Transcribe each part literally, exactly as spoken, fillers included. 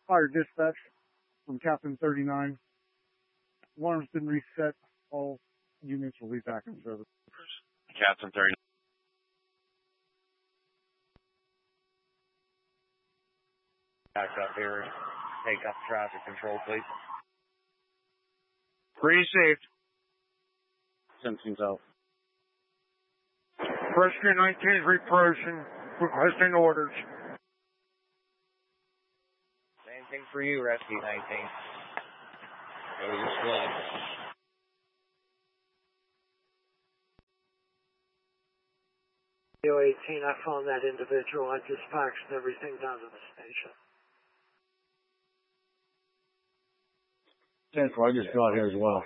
Fire dispatch from Captain thirty-nine. Alarm's been reset. All units will be back in service. Captain thirty-nine. Back up here. Take up traffic control, please. Received. Simpsons out. Rescue nineteen is reapproaching, requesting orders. Same thing for you, Rescue nineteen. Go to your squad. U eighteen, I found that individual. I dispatched everything down to the station. ten four, I just got here as well.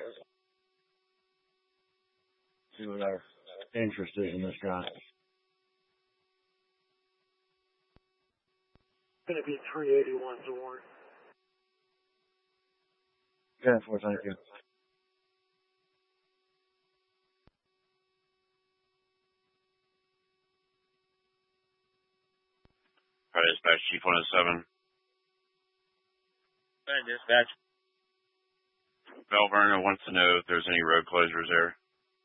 See what our interest is in this guy. Going to be three eighty-one Zorn. ten four, thank you. All right, dispatch, Chief one oh seven. All right, dispatch. Val Verna wants to know if there's any road closures there.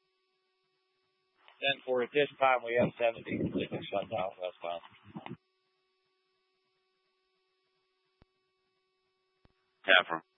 ten four, at this time we have seventy completely shut down westbound. Tap from.